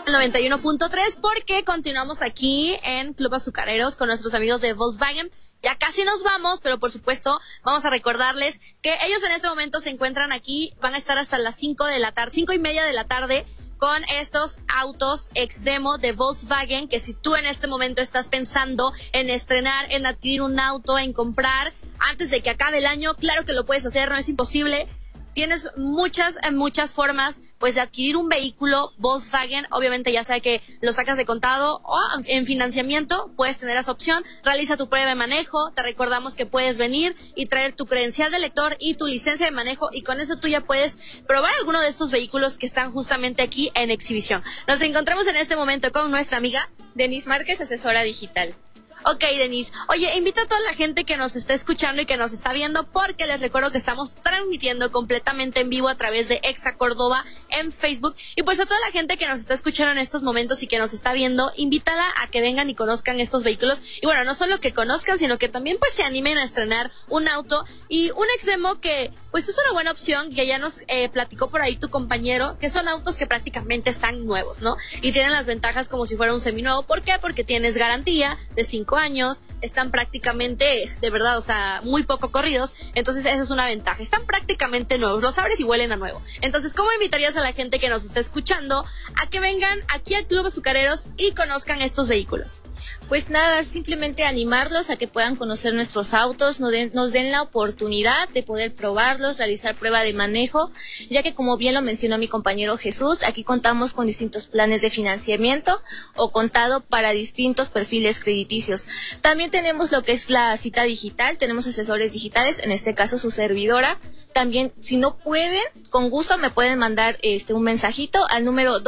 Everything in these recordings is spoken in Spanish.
91.3 porque continuamos aquí en Club Azucareros con nuestros amigos de Volkswagen. Ya casi nos vamos, pero por supuesto vamos a recordarles que ellos en este momento se encuentran aquí, van a estar hasta las 5 de la tarde, 5:30 de la tarde con estos autos ex demo de Volkswagen, que si tú en este momento estás pensando en estrenar, en adquirir un auto, en comprar antes de que acabe el año, claro que lo puedes hacer, no es imposible. Tienes muchas formas pues de adquirir un vehículo Volkswagen. Obviamente ya sea que lo sacas de contado o en financiamiento, puedes tener esa opción. Realiza tu prueba de manejo. Te recordamos que puedes venir y traer tu credencial de lector y tu licencia de manejo, y con eso tú ya puedes probar alguno de estos vehículos que están justamente aquí en exhibición. Nos encontramos en este momento con nuestra amiga Denise Márquez, asesora digital. Ok, Denise. Oye, invita a toda la gente que nos está escuchando y que nos está viendo, porque les recuerdo que estamos transmitiendo completamente en vivo a través de Exa Córdoba en Facebook. Y pues a toda la gente que nos está escuchando en estos momentos y que nos está viendo, invítala a que vengan y conozcan estos vehículos. Y bueno, no solo que conozcan, sino que también pues se animen a estrenar un auto y un ex demo que pues es una buena opción, que ya nos platicó por ahí tu compañero, que son autos que prácticamente están nuevos, ¿no? Y tienen las ventajas como si fuera un seminuevo. ¿Por qué? Porque tienes garantía de 5 años, están prácticamente, de verdad, o sea, muy poco corridos, entonces eso es una ventaja, están prácticamente nuevos, los abres y huelen a nuevo. Entonces, ¿cómo invitarías a la gente que nos está escuchando a que vengan aquí al Club Azucareros y conozcan estos vehículos? Pues nada, simplemente animarlos a que puedan conocer nuestros autos, nos den la oportunidad de poder probarlos, realizar prueba de manejo, ya que como bien lo mencionó mi compañero Jesús, aquí contamos con distintos planes de financiamiento o contado para distintos perfiles crediticios. También tenemos lo que es la cita digital, tenemos asesores digitales, en este caso su servidora. También, si no pueden, con gusto me pueden mandar un mensajito al número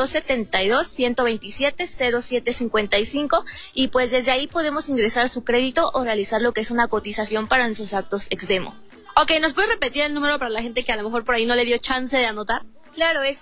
272-127-0755 y pues desde ahí podemos ingresar su crédito o realizar lo que es una cotización para nuestros actos ex demo. Ok, ¿nos puedes repetir el número para la gente que a lo mejor por ahí no le dio chance de anotar? Claro, es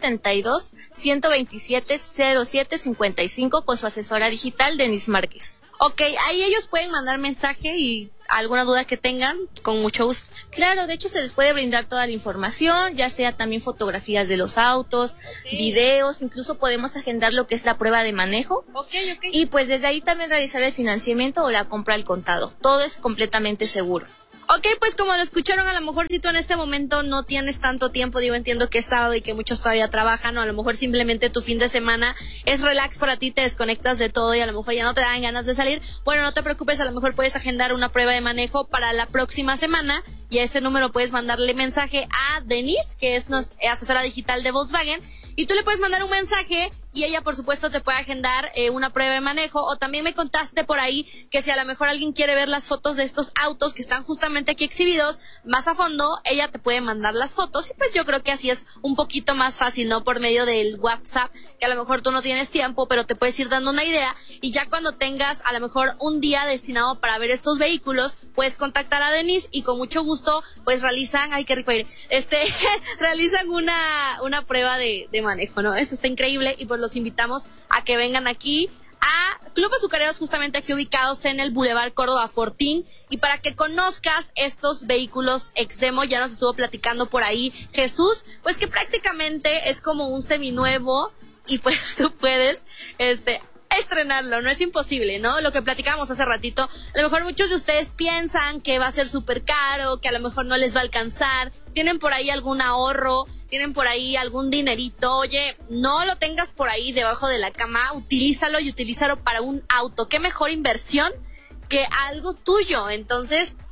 272-127-0755 con su asesora digital, Denise Márquez. Ok, ahí ellos pueden mandar mensaje y alguna duda que tengan, con mucho gusto. Claro, de hecho se les puede brindar toda la información, ya sea también fotografías de los autos, videos, incluso podemos agendar lo que es la prueba de manejo. Y pues desde ahí también realizar el financiamiento o la compra al contado. Todo es completamente seguro. Ok, pues como lo escucharon, a lo mejor si tú en este momento no tienes tanto tiempo, digo, entiendo que es sábado y que muchos todavía trabajan, o a lo mejor simplemente tu fin de semana es relax para ti, te desconectas de todo y a lo mejor ya no te dan ganas de salir, bueno, no te preocupes, a lo mejor puedes agendar una prueba de manejo para la próxima semana y a ese número puedes mandarle mensaje a Denise, que es nuestra asesora digital de Volkswagen, y tú le puedes mandar un mensaje y ella por supuesto te puede agendar una prueba de manejo. O también me contaste por ahí que si a lo mejor alguien quiere ver las fotos de estos autos que están justamente aquí exhibidos más a fondo, ella te puede mandar las fotos, y pues yo creo que así es un poquito más fácil, ¿no? Por medio del WhatsApp, que a lo mejor tú no tienes tiempo, pero te puedes ir dando una idea, y ya cuando tengas a lo mejor un día destinado para ver estos vehículos, puedes contactar a Denise y con mucho gusto pues realizan, ay qué rico ir, realizan una prueba de manejo, ¿no? Eso está increíble, y pues los invitamos a que vengan aquí a Club Azucareros, justamente aquí ubicados en el Boulevard Córdoba Fortín, y para que conozcas estos vehículos ex demo. Ya nos estuvo platicando por ahí Jesús, pues que prácticamente es como un seminuevo, y pues tú puedes estrenarlo, no es imposible, ¿no? Lo que platicábamos hace ratito, a lo mejor muchos de ustedes piensan que va a ser súper caro, que a lo mejor no les va a alcanzar, tienen por ahí algún ahorro, tienen por ahí algún dinerito, oye, no lo tengas por ahí debajo de la cama, utilízalo para un auto. Qué mejor inversión que algo tuyo. Entonces,